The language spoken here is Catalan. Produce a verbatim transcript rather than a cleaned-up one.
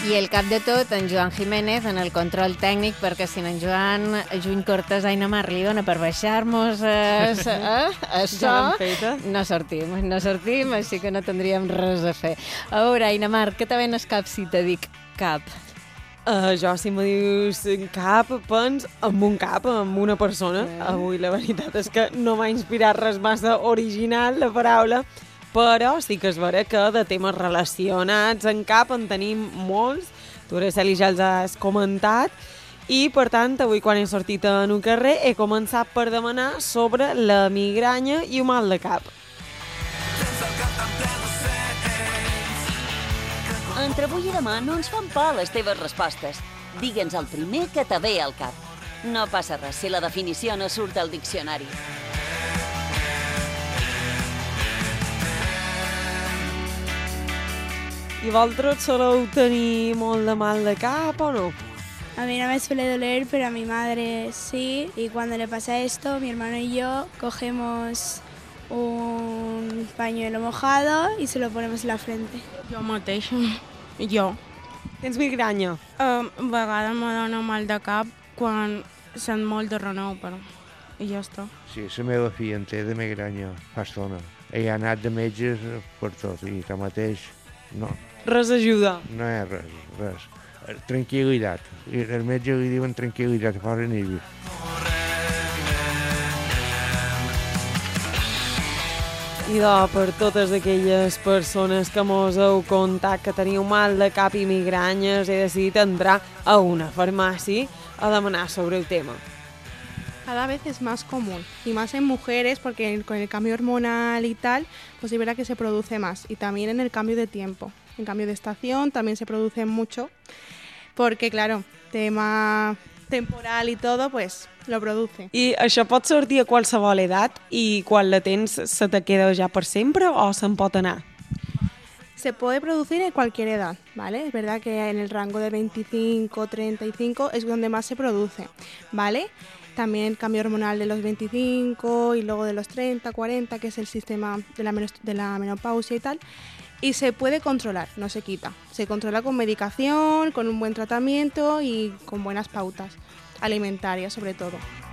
I el cap de tot, en Joan Jiménez, en el control tècnic, perquè si en Joan Juny Cortés Aina Mar li dona per baixar-nos eh, eh, això, no sortim, no sortim, així que no tindríem res a fer. A veure, Aina Mar, què te ven el cap si te dic cap? Uh, jo, si me dius cap, pens en un cap, en una persona. Mm. Avui la veritat és que no m'ha inspirat res massa original, la paraula, però sí que és vera que de temes relacionats en cap en tenim molts. Tu, Araceli, ja els has comentat. I, per tant, avui quan he sortit en un carrer he començat per demanar sobre la migranya i un mal de cap. Entre avui i demà no ens fan por les teves respostes. Digue'ns el primer que te ve al cap. No passa res si la definició no surt al diccionari. I vosaltres soleu tenir molt de mal de cap o no? A mí no me suele doler, pero a mi madre sí. Y cuando le pasa esto, mi hermano y yo cogemos un pañuelo mojado y se lo ponemos en la frente. Jo mateix, jo. Tens migranya? Uh, a vegades me dona mal de cap quan sent molt de renou, però... I ja està. Sí, la meva filla en té de migranya fa estona. Ell ha anat de metges per tot i tanmateix no. Res ajuda. No hi ha res, res. Tranquil·litat. I el metge li diuen tranquil·litat, fora nervis. I de, per totes aquelles persones que mos heu contat que teniu mal de cap i migranyes, he decidit entrar a una farmàcia a demanar sobre el tema. Cada vez es más común, y más en mujeres, porque con el cambio hormonal y tal, pues es verdad que se produce más, y también en el cambio de tiempo. En cambio de estación también se produce mucho, porque claro, tema temporal y todo, pues lo produce. I això pot sortir a qualsevol edat i quan la tens se te queda ja per sempre o se'n pot anar? Se puede producir en cualquier edad, ¿vale? Es verdad que en el rango de veinticinco a treinta y cinco es donde más se produce, ¿vale? También el cambio hormonal de los veinticinco y luego de los treinta, cuarenta, que es el sistema de la, de la menopausia y tal. Y se puede controlar, no se quita. Se controla con medicación, con un buen tratamiento y con buenas pautas alimentarias sobre todo.